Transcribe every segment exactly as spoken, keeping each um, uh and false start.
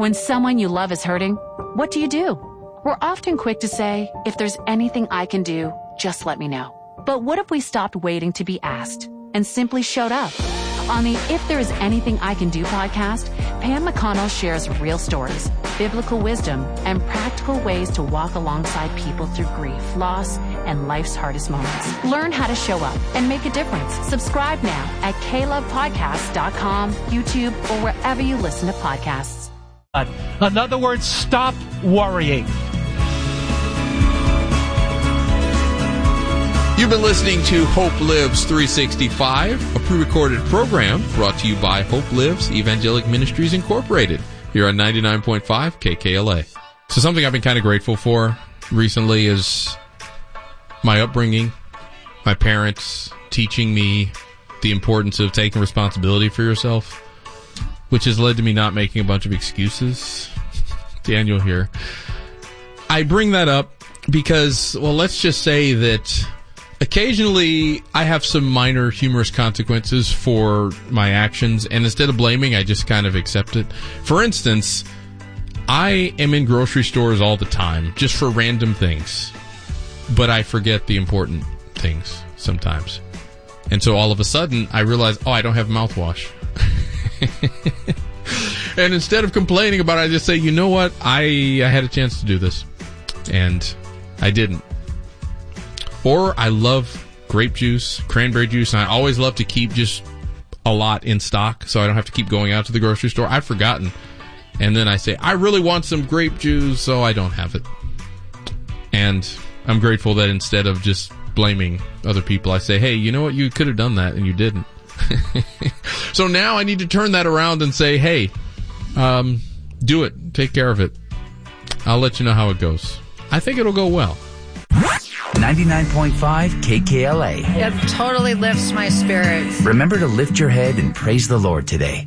When someone you love is hurting, what do you do? We're often quick to say, if there's anything I can do, just let me know. But what if we stopped waiting to be asked and simply showed up? On the If There Is Anything I Can Do podcast, Pam McConnell shares real stories, biblical wisdom, and practical ways to walk alongside people through grief, loss, and life's hardest moments. Learn how to show up and make a difference. Subscribe now at k love podcast dot com, YouTube, or wherever you listen to podcasts. In other words, stop worrying. You've been listening to Hope Lives three sixty-five, a pre-recorded program brought to you by Hope Lives Evangelic Ministries Incorporated, here on ninety-nine point five K K L A. So something I've been kind of grateful for recently is my upbringing, my parents teaching me the importance of taking responsibility for yourself, which has led to me not making a bunch of excuses. Daniel here. I bring that up because, well, let's just say that occasionally I have some minor humorous consequences for my actions, and instead of blaming, I just kind of accept it. For instance, I am in grocery stores all the time, just for random things, but I forget the important things sometimes. And so all of a sudden, I realize, oh, I don't have mouthwash. And instead of complaining about it, I just say, you know what, I, I had a chance to do this, and I didn't. Or I love grape juice, cranberry juice, and I always love to keep just a lot in stock so I don't have to keep going out to the grocery store. I've forgotten. And then I say, I really want some grape juice, so I don't have it. And I'm grateful that instead of just blaming other people, I say, hey, you know what, you could have done that and you didn't. So now I need to turn that around and say, hey, um, do it. Take care of it. I'll let you know how it goes. I think it'll go well. ninety-nine point five K K L A. It totally lifts my spirits. Remember to lift your head and praise the Lord today.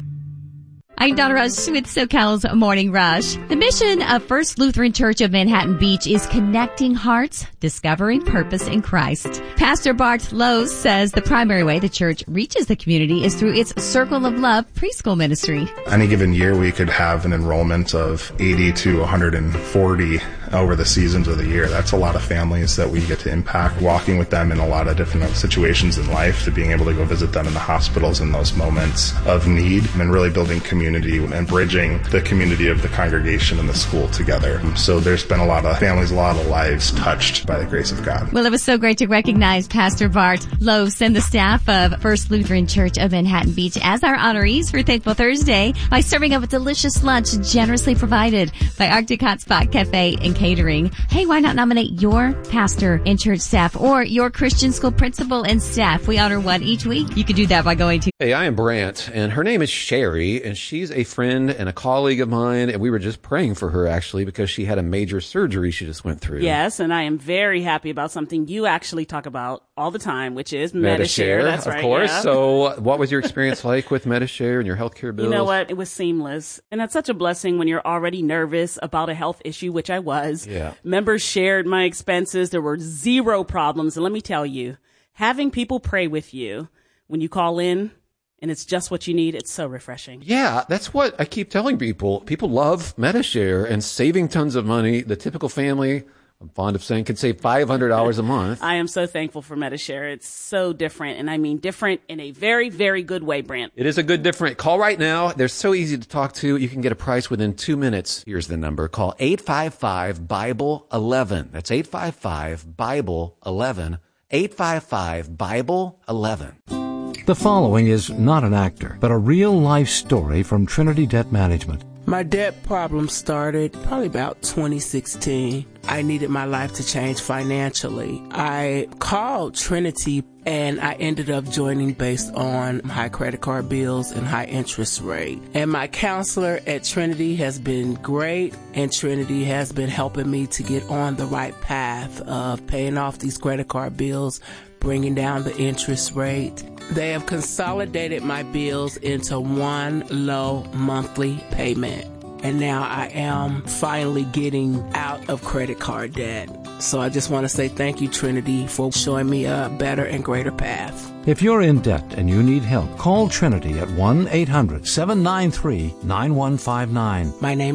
I'm Donna Rush with SoCal's Morning Rush. The mission of First Lutheran Church of Manhattan Beach is connecting hearts, discovering purpose in Christ. Pastor Bart Lowe says the primary way the church reaches the community is through its Circle of Love preschool ministry. Any given year, we could have an enrollment of eighty to one hundred forty over the seasons of the year. That's a lot of families that we get to impact, walking with them in a lot of different situations in life, to being able to go visit them in the hospitals in those moments of need, and really building community and bridging the community of the congregation and the school together. So there's been a lot of families, a lot of lives touched by the grace of God. Well, it was so great to recognize Pastor Bart Lowe and the staff of First Lutheran Church of Manhattan Beach as our honorees for Thankful Thursday by serving up a delicious lunch generously provided by Arctic Hot Spot Cafe and Catering. Hey, why not nominate your pastor and church staff or your Christian school principal and staff? We honor one each week. You can do that by going to... Hey, I am Brant, and her name is Sherry, and she's a friend and a colleague of mine, and we were just praying for her, actually, because she had a major surgery she just went through. Yes, and I am very happy about something you actually talk about all the time, which is Medi-Share. Medi-Share. That's of right, course. yeah. So what was your experience like with Medi-Share and your healthcare bills? You know what? It was seamless. And that's such a blessing when you're already nervous about a health issue, which I was. Yeah. Members shared my expenses. There were zero problems. And let me tell you, having people pray with you when you call in, and it's just what you need, it's so refreshing. Yeah, that's what I keep telling people. People love Medi-Share and saving tons of money. The typical family, I'm fond of saying, can save five hundred dollars a month. I am so thankful for Medi-Share. It's so different, and I mean different in a very, very good way, Brant. It is a good different. Call right now. They're so easy to talk to. You can get a price within two minutes. Here's the number. Call eight five five, Bible eleven. That's eight five five, Bible eleven. eight five five, Bible eleven. The following is not an actor, but a real-life story from Trinity Debt Management. My debt problem started probably about twenty sixteen. I needed my life to change financially. I called Trinity and I ended up joining based on high credit card bills and high interest rate. And my counselor at Trinity has been great, and Trinity has been helping me to get on the right path of paying off these credit card bills, bringing down the interest rate. They have consolidated my bills into one low monthly payment. And now I am finally getting out of credit card debt. So I just want to say thank you, Trinity, for showing me a better and greater path. If you're in debt and you need help, call Trinity at one eight hundred, seven nine three, nine one five nine. My name